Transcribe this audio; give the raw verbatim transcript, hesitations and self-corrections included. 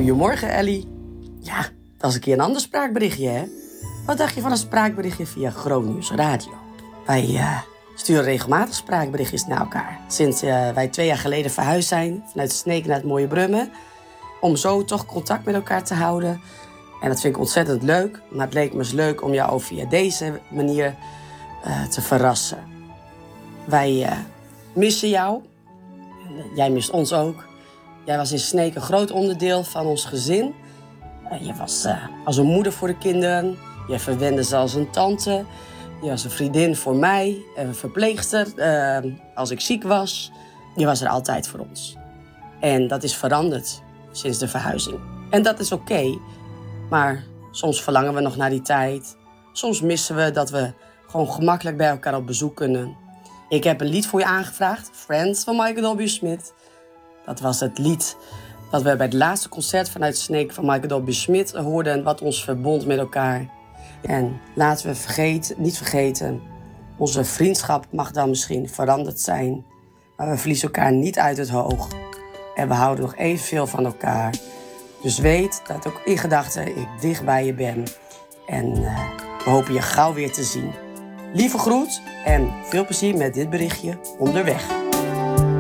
Goedemorgen, Ellie. Ja, dat is een keer een ander spraakberichtje, hè? Wat dacht je van een spraakberichtje via GroNews Radio? Wij uh, sturen regelmatig spraakberichtjes naar elkaar. Sinds uh, wij twee jaar geleden verhuisd zijn vanuit Sneek naar het mooie Brummen. Om zo toch contact met elkaar te houden. En dat vind ik ontzettend leuk. Maar het leek me eens leuk om jou ook via deze manier uh, te verrassen. Wij uh, missen jou. En jij mist ons ook. Jij was in Sneek een groot onderdeel van ons gezin. Uh, je was uh, als een moeder voor de kinderen. Je verwende ze als een tante. Je was een vriendin voor mij. Een verpleegster uh, als ik ziek was. Je was er altijd voor ons. En dat is veranderd sinds de verhuizing. En dat is oké. Okay, maar soms verlangen we nog naar die tijd. Soms missen we dat we gewoon gemakkelijk bij elkaar op bezoek kunnen. Ik heb een lied voor je aangevraagd. Friends van Michael W. Smith. Dat was het lied dat we bij het laatste concert vanuit Sneek van Michael W. Smith hoorden. Wat ons verbond met elkaar. En laten we vergeten, niet vergeten. Onze vriendschap mag dan misschien veranderd zijn. Maar we verliezen elkaar niet uit het oog. En we houden nog evenveel van elkaar. Dus weet dat ook in gedachten ik dicht bij je ben. En uh, we hopen je gauw weer te zien. Lieve groet en veel plezier met dit berichtje onderweg.